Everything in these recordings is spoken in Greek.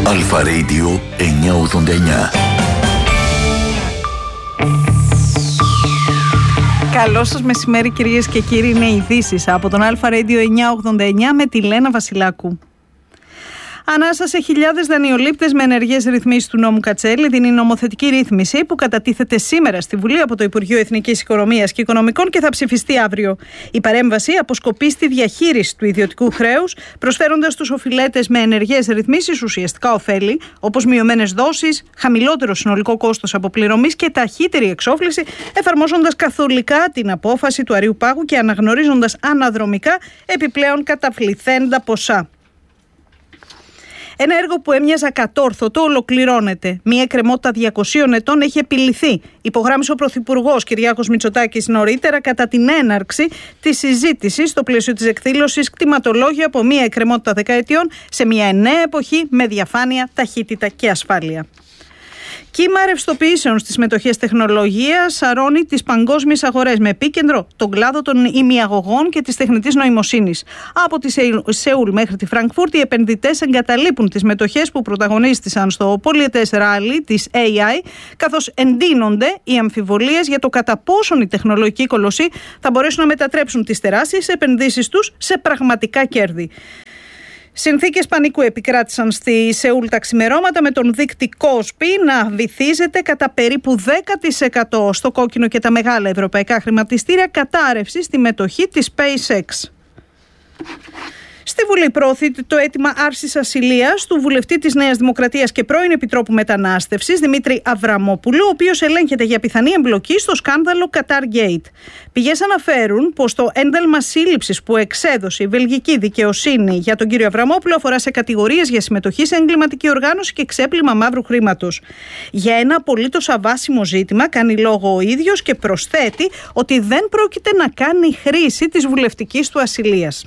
Αλφα Radio 989. Καλό σας μεσημέρι κυρίες και κύριοι, είναι ειδήσεις από τον Αλφα Radio 989 με τη Λένα Βασιλάκου. Ανάσα σε χιλιάδες δανειολήπτες με ενεργές ρυθμίσεις του νόμου Κατσέλη δίνει νομοθετική ρύθμιση που κατατίθεται σήμερα στη Βουλή από το Υπουργείο Εθνικής Οικονομίας και Οικονομικών και θα ψηφιστεί αύριο. Η παρέμβαση αποσκοπεί στη διαχείριση του ιδιωτικού χρέους, προσφέροντας στους οφειλέτες με ενεργές ρυθμίσεις ουσιαστικά ωφέλη, όπως μειωμένες δόσεις, χαμηλότερο συνολικό κόστος αποπληρωμής και ταχύτερη εξόφληση, εφαρμόζοντας καθολικά την απόφαση του Αρείου Πάγου και αναγνωρίζοντας αναδρομικά επιπλέον καταφληθέντα ποσά. Ένα έργο που έμοιαζε ακατόρθωτο ολοκληρώνεται. Μία εκκρεμότητα 200 ετών έχει επιληθεί. Υπογράμμισε ο Πρωθυπουργός Κυριάκος Μητσοτάκης νωρίτερα κατά την έναρξη της συζήτησης στο πλαίσιο της εκδήλωσης «Κτηματολόγιο από μία εκκρεμότητα δεκαετιών σε μία νέα εποχή με διαφάνεια, ταχύτητα και ασφάλεια». Κύμα ρευστοποιήσεων στις μετοχές τεχνολογίας σαρώνει τις παγκόσμιες αγορές με επίκεντρο τον κλάδο των ημιαγωγών και της τεχνητής νοημοσύνης. Από τη Σεούλ μέχρι τη Φραγκφούρτη, οι επενδυτές εγκαταλείπουν τις μετοχές που πρωταγωνίστησαν στο πολυετές ράλι της AI, καθώς εντείνονται οι αμφιβολίες για το κατά πόσον οι τεχνολογικοί κολοσσοί θα μπορέσουν να μετατρέψουν τις τεράστιες επενδύσεις τους σε πραγματικά κέρδη. Συνθήκες πανικού επικράτησαν στη Σεούλ τα ξημερώματα, με τον δείκτη Κόσπι να βυθίζεται κατά περίπου 10% στο κόκκινο και τα μεγάλα ευρωπαϊκά χρηματιστήρια, κατάρρευση στη μετοχή της SpaceX. Στη Βουλή προωθείται το αίτημα άρσης ασυλίας του βουλευτή της Νέας Δημοκρατίας και πρώην Επιτρόπου Μετανάστευσης Δημήτρη Αβραμόπουλου, ο οποίος ελέγχεται για πιθανή εμπλοκή στο σκάνδαλο Qatar Gate. Πηγές αναφέρουν πως το ένταλμα σύλληψης που εξέδωσε η βελγική δικαιοσύνη για τον κύριο Αβραμόπουλο αφορά σε κατηγορίες για συμμετοχή σε εγκληματική οργάνωση και ξέπλυμα μαύρου χρήματος. Για ένα απολύτως αβάσιμο ζήτημα κάνει λόγο ο ίδιος και προσθέτει ότι δεν πρόκειται να κάνει χρήση της βουλευτικής του ασυλίας.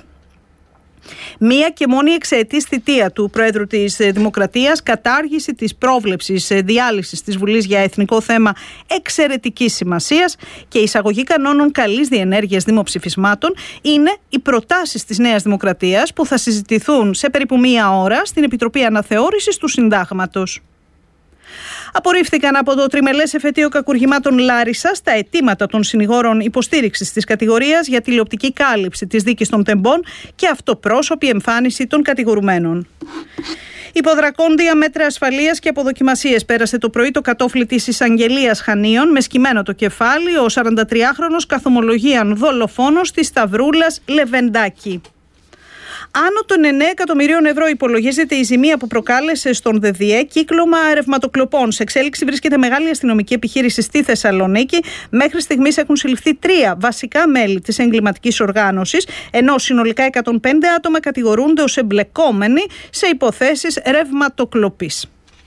Μία και μόνη εξαιτής θητεία του Προέδρου της Δημοκρατίας, κατάργηση της πρόβλεψης διάλυσης της Βουλής για εθνικό θέμα εξαιρετικής σημασίας και εισαγωγή κανόνων καλής διενέργειας δημοψηφισμάτων είναι οι προτάσεις της Νέας Δημοκρατίας που θα συζητηθούν σε περίπου μία ώρα στην Επιτροπή Αναθεώρησης του Συντάγματος. Απορρίφθηκαν από το τριμελές εφετείο κακουργημάτων Λάρισσας τα αιτήματα των συνηγόρων υποστήριξης της κατηγορίας για τηλεοπτική κάλυψη της δίκης των τεμπών και αυτοπρόσωπη εμφάνιση των κατηγορουμένων. Υποδρακόντια μέτρα ασφαλείας και αποδοκιμασίες πέρασε το πρωί το κατόφλι της εισαγγελίας Χανίων με σκυμμένο το κεφάλι ο 43χρονος καθομολογίαν δολοφόνος της Σταυρούλας Λεβεντάκη. Άνω των 9 εκατομμυρίων ευρώ υπολογίζεται η ζημία που προκάλεσε στον ΔΔΕ κύκλωμα ρευματοκλοπών. Σε εξέλιξη βρίσκεται μεγάλη αστυνομική επιχείρηση στη Θεσσαλονίκη. Μέχρι στιγμής έχουν συλληφθεί 3 βασικά μέλη της εγκληματικής οργάνωσης, ενώ συνολικά 105 άτομα κατηγορούνται ως εμπλεκόμενοι σε υποθέσεις ρευματοκλοπής.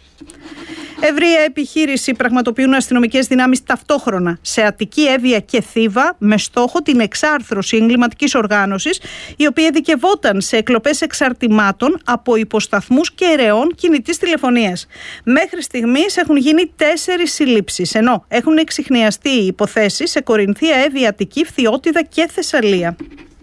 Ευρεία επιχείρηση πραγματοποιούν αστυνομικές δυνάμεις ταυτόχρονα σε Αττική, Εύβοια και Θήβα με στόχο την εξάρθρωση εγκληματικής οργάνωσης, η οποία ειδικευόταν σε εκλοπές εξαρτημάτων από υποσταθμούς και ερεών κινητής τηλεφωνίας. Μέχρι στιγμής έχουν γίνει 4 συλλήψεις, ενώ έχουν εξιχνιαστεί οι υποθέσεις σε Κορινθία, Εύβοια, Αττική, Φθιώτιδα και Θεσσαλία.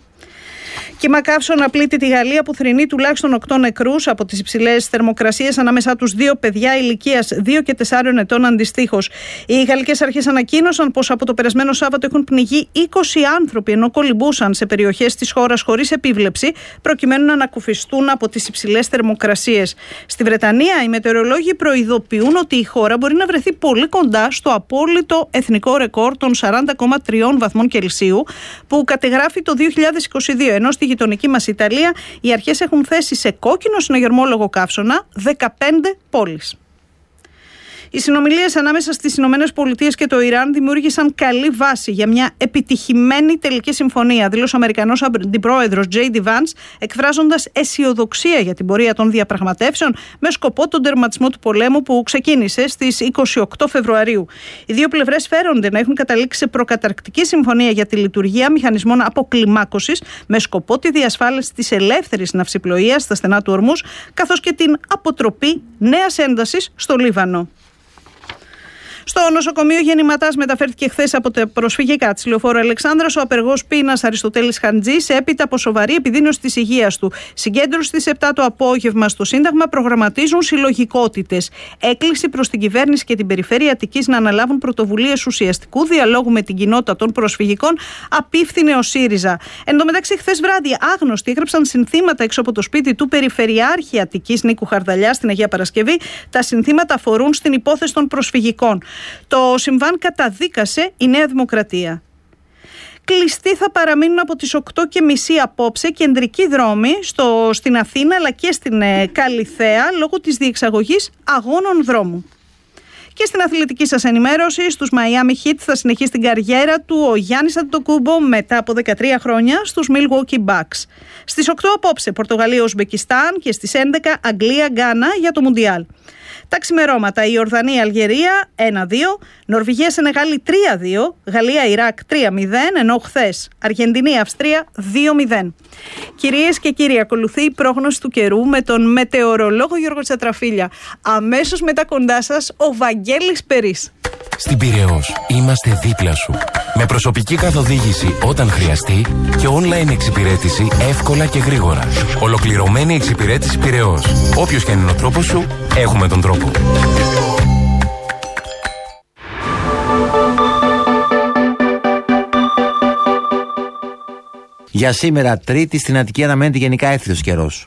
Κύμα καύσωνα πλήττει τη Γαλλία που θρηνεί τουλάχιστον 8 νεκρούς από τις υψηλές θερμοκρασίες, ανάμεσά τους 2 παιδιά ηλικίας 2 και 4 ετών αντιστοίχως. Οι γαλλικές αρχές ανακοίνωσαν πως από το περασμένο Σάββατο έχουν πνιγεί 20 άνθρωποι ενώ κολυμπούσαν σε περιοχές της χώρας χωρίς επίβλεψη, προκειμένου να ανακουφιστούν από τις υψηλές θερμοκρασίες. Στη Βρετανία, οι μετεωρολόγοι προειδοποιούν ότι η χώρα μπορεί να βρεθεί πολύ κοντά στο απόλυτο εθνικό ρεκόρ των 40,3 βαθμών Κελσίου που κατεγράφει το 2022, ενώ στη γειτονική μας Ιταλία οι αρχές έχουν θέσει σε κόκκινο συναγερμόλογο καύσωνα 15 πόλεις. Οι συνομιλίες ανάμεσα στις Ηνωμένες Πολιτείες και το Ιράν δημιούργησαν καλή βάση για μια επιτυχημένη τελική συμφωνία, δήλωσε ο Αμερικανός αντιπρόεδρος J.D. Vance, εκφράζοντας αισιοδοξία για την πορεία των διαπραγματεύσεων με σκοπό τον τερματισμό του πολέμου που ξεκίνησε στις 28 Φεβρουαρίου. Οι δύο πλευρές φέρονται να έχουν καταλήξει σε προκαταρκτική συμφωνία για τη λειτουργία μηχανισμών αποκλιμάκωσης με σκοπό τη διασφάλιση της ελεύθερης ναυσιπλοείας στα στενά του Ορμούς, καθώς και την αποτροπή νέας έντασης στο Λίβανο. Στο νοσοκομείο Γεννηματάς μεταφέρθηκε χθες από τα προσφυγικά της Λεωφόρου Αλεξάνδρας ο απεργός πείνας Αριστοτέλης Χαντζής έπειτα από σοβαρή επιδείνωση της υγείας του. Συγκέντρωση στις 7 το απόγευμα στο Σύνταγμα προγραμματίζουν συλλογικότητες. Έκκληση προς την κυβέρνηση και την περιφέρεια Αττικής να αναλάβουν πρωτοβουλίες ουσιαστικού διαλόγου με την κοινότητα των προσφυγικών, απίφθινε ο ΣΥΡΙΖΑ. Εν τω μεταξύ, χθες βράδυ άγνωστοι έγραψαν συνθήματα έξω από το σπίτι του Περιφερειάρχη Αττικής Νίκου Χαρδαλιά στην Αγία Παρασκευή. Τα συνθήματα αφορούν στην υπόθεση των προσφυγικών. Το συμβάν καταδίκασε η Νέα Δημοκρατία. Κλειστοί θα παραμείνουν από τις 8.30 απόψε κεντρικοί δρόμοι στην Αθήνα αλλά και στην Καλιθέα λόγω της διεξαγωγής αγώνων δρόμου. Και στην αθλητική σας ενημέρωση, στους Miami Heat θα συνεχίσει την καριέρα του ο Γιάννης Αντετοκούμπο μετά από 13 χρόνια στους Milwaukee Bucks. Στις 8 απόψε Πορτογαλία-Ουσμπεκιστάν και στις 11 Αγγλία-Γκάνα για το Μουντιάλ. Τα ξημερώματα η Ιορδανία-Αλγερία 1-2, Νορβηγία-Σενεγάλη 3-2, Γαλλία-Ιράκ 3-0, ενώ χθες Αργεντινή-Αυστρία 2-0. Κυρίες και κύριοι, ακολουθεί η πρόγνωση του καιρού με τον μετεωρολόγο Γιώργο Τσατραφίλια. Αμέσως μετά κοντά σας ο Βαγγέλης Περής. Στην Πειραιώς είμαστε δίπλα σου. Με προσωπική καθοδήγηση όταν χρειαστεί και online εξυπηρέτηση εύκολα και γρήγορα. Ολοκληρωμένη εξυπηρέτηση Πειραιώς. Όποιος και αν είναι ο τρόπος σου, έχουμε τον τρόπο. Για σήμερα, Τρίτη, στην Αττική αναμένεται γενικά έφθητος καιρός.